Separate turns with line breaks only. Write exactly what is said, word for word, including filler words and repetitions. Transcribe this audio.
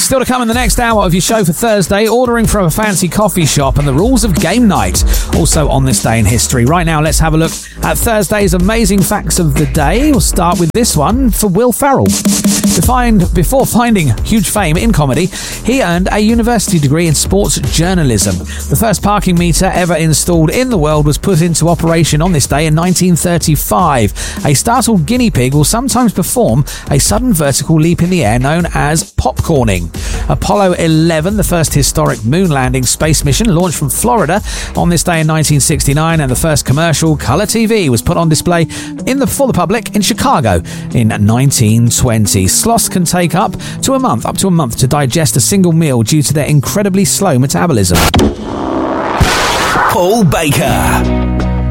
Still to come in the next hour of your show for Thursday, ordering from a fancy coffee shop and the rules of game night. Also on this day in history. Right now, let's have a look at Thursday's amazing facts of the day. We'll start with this one for Will Ferrell. To find, before finding huge fame in comedy, he earned a university degree in sports journalism. The first parking meter ever installed in the world was put into operation on this day in nineteen thirty-five. A startled guinea pig will sometimes perform a sudden vertical leap in the air known as popcorning. Apollo eleven, the first historic moon landing space mission, launched from Florida on this day in nineteen sixty-nine, and the first commercial colour T V was put on display in the for the public in Chicago in nineteen twenty. Sloths can take up to a month, up to a month to digest a single meal due to their incredibly slow metabolism.
Paul Baker.